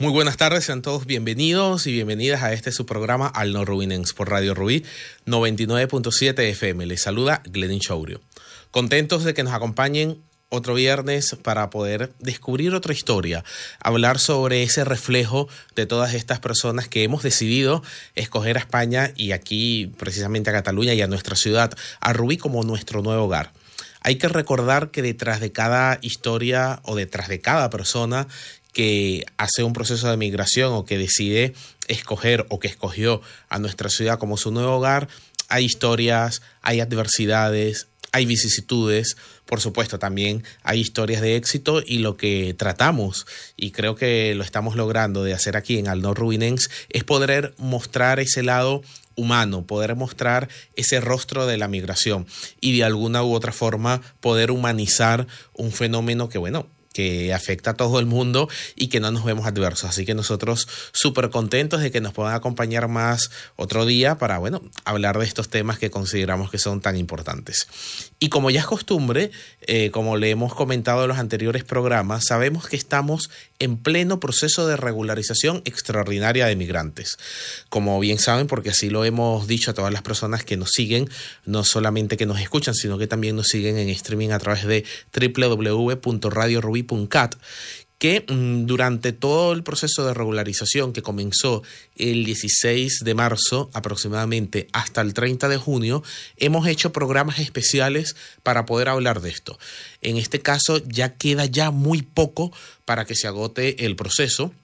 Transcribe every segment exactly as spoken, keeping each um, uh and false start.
Muy buenas tardes, sean todos bienvenidos y bienvenidas a este su programa Al No Rubinense por Radio Rubí noventa y nueve punto siete F M. Les saluda Glenin Chourio. Contentos de que nos acompañen otro viernes para poder descubrir otra historia, hablar sobre ese reflejo de todas estas personas que hemos decidido escoger a España y aquí precisamente a Cataluña y a nuestra ciudad, a Rubí, como nuestro nuevo hogar. Hay que recordar que detrás de cada historia o detrás de cada persona que hace un proceso de migración o que decide escoger o que escogió a nuestra ciudad como su nuevo hogar, hay historias, hay adversidades, hay vicisitudes, por supuesto también hay historias de éxito, y lo que tratamos, y creo que lo estamos logrando de hacer aquí en Al No Rubinense, es poder mostrar ese lado humano, poder mostrar ese rostro de la migración y de alguna u otra forma poder humanizar un fenómeno que, bueno, que afecta a todo el mundo y que no nos vemos adversos. Así que nosotros súper contentos de que nos puedan acompañar más otro día para, bueno, hablar de estos temas que consideramos que son tan importantes. Y como ya es costumbre, eh, como le hemos comentado en los anteriores programas, sabemos que estamos en pleno proceso de regularización extraordinaria de migrantes. Como bien saben, porque así lo hemos dicho a todas las personas que nos siguen, no solamente que nos escuchan, sino que también nos siguen en streaming a través de doble u doble u doble u punto radio rubí punto cat, que mmm, durante todo el proceso de regularización que comenzó el dieciséis de marzo aproximadamente hasta el treinta de junio, hemos hecho programas especiales para poder hablar de esto. En este caso ya queda ya muy poco para que se agote el proceso.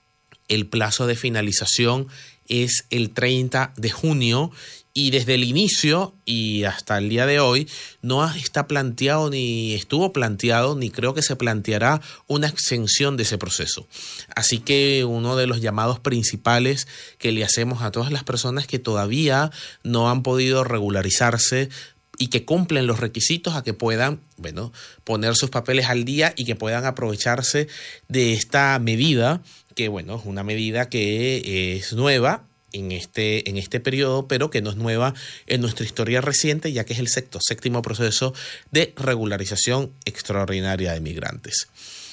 El plazo de finalización es el treinta de junio y desde el inicio y hasta el día de hoy no está planteado ni estuvo planteado ni creo que se planteará una extensión de ese proceso. Así que uno de los llamados principales que le hacemos a todas las personas que todavía no han podido regularizarse y que cumplen los requisitos a que puedan, bueno, poner sus papeles al día y que puedan aprovecharse de esta medida, que bueno, es una medida que es nueva en este, en este periodo, pero que no es nueva en nuestra historia reciente, ya que es el sexto, séptimo proceso de regularización extraordinaria de migrantes.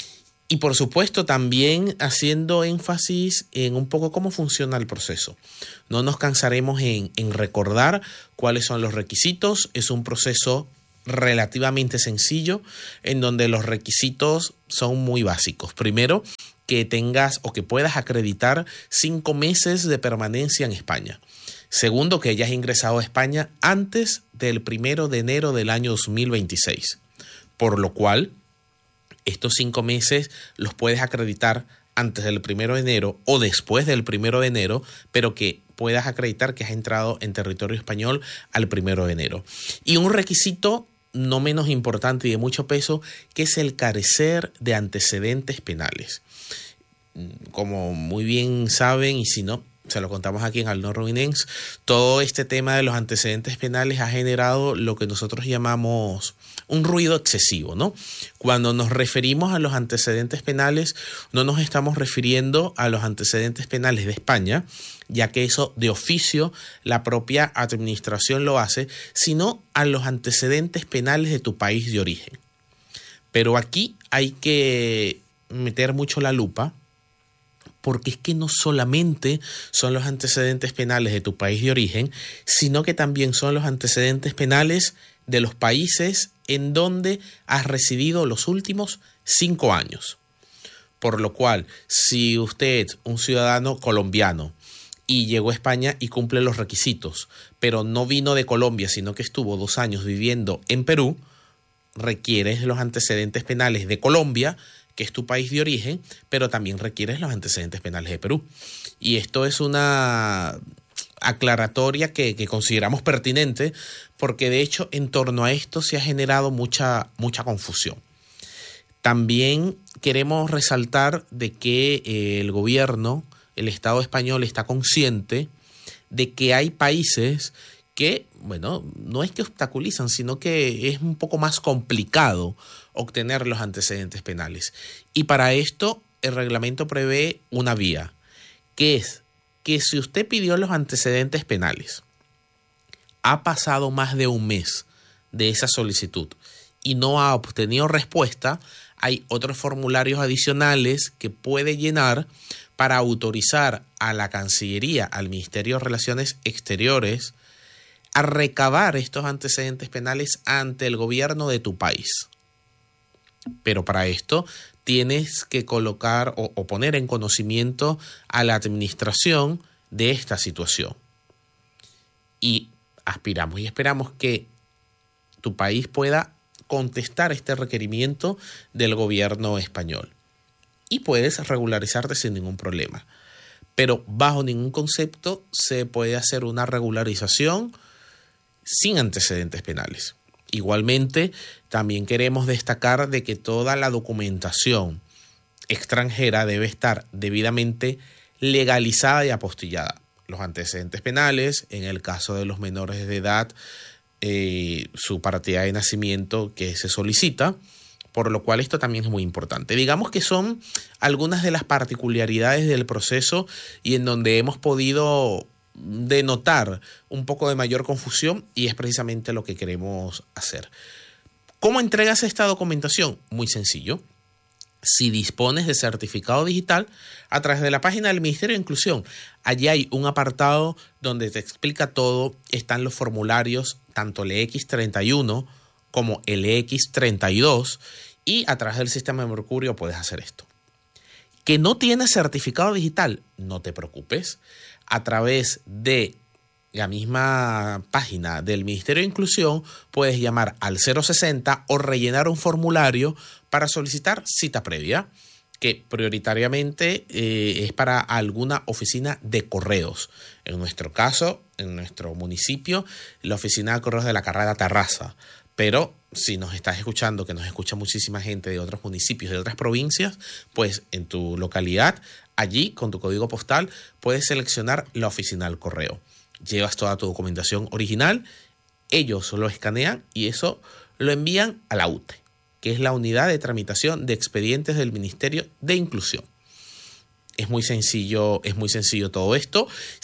Y por supuesto también haciendo énfasis en un poco cómo funciona el proceso. No nos cansaremos en, en recordar cuáles son los requisitos. Es un proceso relativamente sencillo en donde los requisitos son muy básicos. Primero, que tengas o que puedas acreditar cinco meses de permanencia en España. Segundo, que hayas ingresado a España antes del primero de enero del año dos mil veintiséis. Por lo cual, estos cinco meses los puedes acreditar antes del primero de enero o después del primero de enero, pero que puedas acreditar que has entrado en territorio español al primero de enero. Y un requisito no menos importante y de mucho peso, que es el carecer de antecedentes penales. Como muy bien saben, y si no, se lo contamos aquí en Al No Rubinense, todo este tema de los antecedentes penales ha generado lo que nosotros llamamos un ruido excesivo, ¿no? Cuando nos referimos a los antecedentes penales, no nos estamos refiriendo a los antecedentes penales de España, ya que eso de oficio la propia administración lo hace, sino a los antecedentes penales de tu país de origen. Pero aquí hay que meter mucho la lupa, porque es que no solamente son los antecedentes penales de tu país de origen, sino que también son los antecedentes penales de los países en donde has residido los últimos cinco años. Por lo cual, si usted, un ciudadano colombiano, y llegó a España y cumple los requisitos, pero no vino de Colombia, sino que estuvo dos años viviendo en Perú, requieres los antecedentes penales de Colombia, que es tu país de origen, pero también requieres los antecedentes penales de Perú. Y esto es una aclaratoria que, que consideramos pertinente, porque de hecho en torno a esto se ha generado mucha, mucha confusión. También queremos resaltar de que eh, el gobierno, el Estado español, está consciente de que hay países que, bueno, no es que obstaculizan, sino que es un poco más complicado obtener los antecedentes penales. Y para esto el reglamento prevé una vía, que es que si usted pidió los antecedentes penales, ha pasado más de un mes de esa solicitud y no ha obtenido respuesta, hay otros formularios adicionales que puede llenar para autorizar a la Cancillería, al Ministerio de Relaciones Exteriores, a recabar estos antecedentes penales ante el gobierno de tu país. Pero para esto tienes que colocar o, o poner en conocimiento a la administración de esta situación. Y aspiramos y esperamos que tu país pueda contestar este requerimiento del gobierno español. Y puedes regularizarte sin ningún problema. Pero bajo ningún concepto se puede hacer una regularización sin antecedentes penales. Igualmente, también queremos destacar de que toda la documentación extranjera debe estar debidamente legalizada y apostillada. Los antecedentes penales, en el caso de los menores de edad, eh, su partida de nacimiento que se solicita, por lo cual esto también es muy importante. Digamos que son algunas de las particularidades del proceso y en donde hemos podido denotar un poco de mayor confusión, y es precisamente lo que queremos hacer. ¿Cómo entregas esta documentación? Muy sencillo. Si dispones de certificado digital, a través de la página del Ministerio de Inclusión, allí hay un apartado donde te explica todo. Están los formularios, tanto el E X treinta y uno como el E X treinta y dos, y a través del sistema de Mercurio puedes hacer esto. ¿Que no tienes certificado digital? No te preocupes. A través de la misma página del Ministerio de Inclusión puedes llamar al cero sesenta o rellenar un formulario para solicitar cita previa, que prioritariamente eh, es para alguna oficina de correos. En nuestro caso, en nuestro municipio, la oficina de correos de la Carrera Terraza. Pero si nos estás escuchando, que nos escucha muchísima gente de otros municipios, de otras provincias, pues en tu localidad, allí con tu código postal, puedes seleccionar la oficina del correo. Llevas toda tu documentación original, ellos lo escanean y eso lo envían a la U T E, que es la Unidad de Tramitación de Expedientes del Ministerio de Inclusión. Es muy sencillo, es muy sencillo todo esto.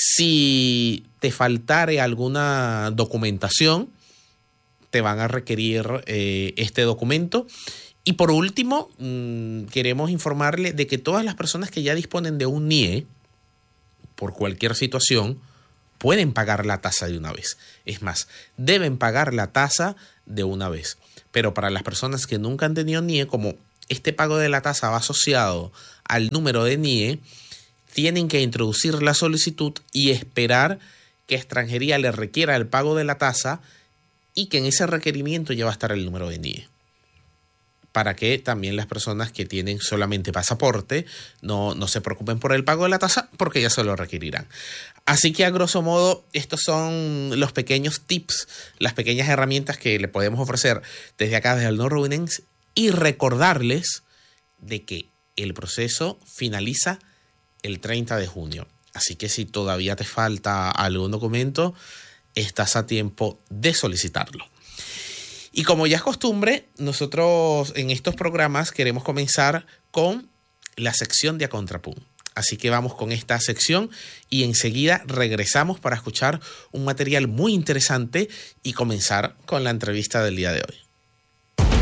Si te faltare alguna documentación, te van a requerir eh, este documento. Y por último, mmm, queremos informarle de que todas las personas que ya disponen de un N I E, por cualquier situación, pueden pagar la tasa de una vez. Es más, deben pagar la tasa de una vez. Pero para las personas que nunca han tenido N I E, como este pago de la tasa va asociado al número de N I E, tienen que introducir la solicitud y esperar que Extranjería le requiera el pago de la tasa y que en ese requerimiento ya va a estar el número de N I E. Para que también las personas que tienen solamente pasaporte no, no se preocupen por el pago de la tasa, porque ya se lo requerirán. Así que a grosso modo estos son los pequeños tips, las pequeñas herramientas que le podemos ofrecer desde acá, desde el Norrowinense, y recordarles de que el proceso finaliza el treinta de junio. Así que si todavía te falta algún documento, estás a tiempo de solicitarlo. Y como ya es costumbre, nosotros en estos programas queremos comenzar con la sección de A Contrapún. Así que vamos con esta sección y enseguida regresamos para escuchar un material muy interesante y comenzar con la entrevista del día de hoy.